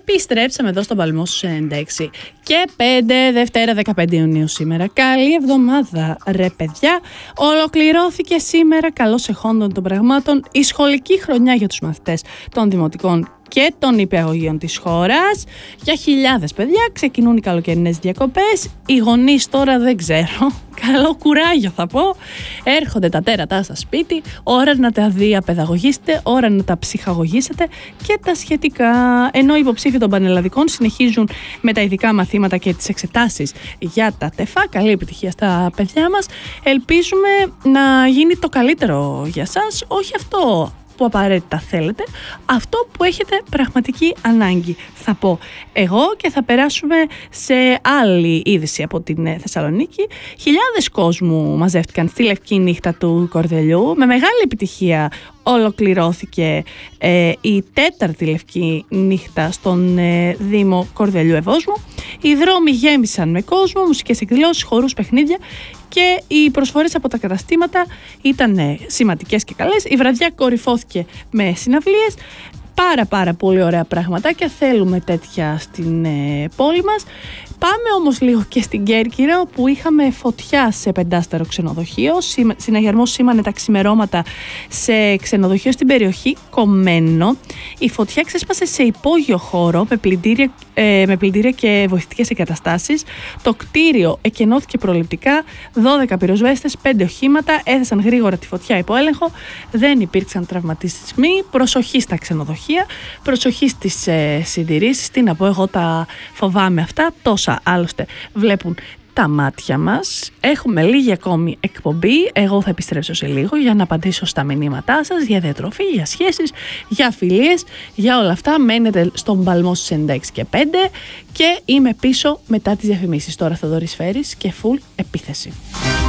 Επιστρέψαμε εδώ στον Παλμό στους 96 και 5, Δευτέρα 15 Ιουνίου σήμερα. Καλή εβδομάδα ρε παιδιά. Ολοκληρώθηκε σήμερα, καλώς εχόντων των πραγμάτων, η σχολική χρονιά για τους μαθητές των δημοτικών και των νηπιαγωγείων της χώρας. Για χιλιάδες παιδιά ξεκινούν οι καλοκαιρινές διακοπές. Οι γονείς τώρα δεν ξέρω, καλό κουράγιο θα πω. Έρχονται τα τέρατά στα σπίτι, ώρα να τα διαπαιδαγωγήσετε, ώρα να τα ψυχαγωγήσετε και τα σχετικά. Ενώ οι υποψήφοι των πανελλαδικών συνεχίζουν με τα ειδικά μαθήματα και τις εξετάσεις για τα ΤΕΦΑ. Καλή επιτυχία στα παιδιά μας. Ελπίζουμε να γίνει το καλύτερο για σας, όχι αυτό που απαραίτητα θέλετε, αυτό που έχετε πραγματική ανάγκη, θα πω εγώ, και θα περάσουμε σε άλλη είδηση από την Θεσσαλονίκη. Χιλιάδες κόσμου μαζεύτηκαν στη Λευκή Νύχτα του Κορδελιού. Με μεγάλη επιτυχία ολοκληρώθηκε η τέταρτη Λευκή Νύχτα στον Δήμο Κορδελιού Ευόσμου. Οι δρόμοι γέμισαν με κόσμο, μουσικές εκδηλώσεις, χορούς, παιχνίδια και οι προσφορές από τα καταστήματα ήταν σημαντικές και καλές. Η βραδιά κορυφώθηκε με συναυλίες. Πάρα πολύ ωραία πράγματα και θέλουμε τέτοια στην πόλη μας. Πάμε όμως λίγο και στην Κέρκυρα, όπου είχαμε φωτιά σε 5σταρο ξενοδοχείο. Συναγερμός σήμανε τα ξημερώματα σε ξενοδοχείο στην περιοχή Κομμένο. Η φωτιά ξέσπασε σε υπόγειο χώρο με πλυντήρια και βοηθητικές εγκαταστάσεις. Το κτίριο εκενώθηκε προληπτικά. 12 πυροσβέστες, 5 οχήματα έθεσαν γρήγορα τη φωτιά υπό έλεγχο. Δεν υπήρξαν τραυματισμοί. Προσοχή στα ξενοδοχεία, προσοχή στις συντηρήσεις. Τι να πω, εγώ τα φοβάμαι αυτά. Τόσα άλλωστε βλέπουν τα μάτια μας. Έχουμε λίγη ακόμη εκπομπή. Εγώ θα επιστρέψω σε λίγο για να απαντήσω στα μηνύματά σας για διατροφή, για σχέσεις, για φιλίες, για όλα αυτά. Μένετε στον Παλμό στους 96 και 5 και είμαι πίσω μετά τις διαφημίσεις. Τώρα Θοδωρής Φέρης και full επίθεση.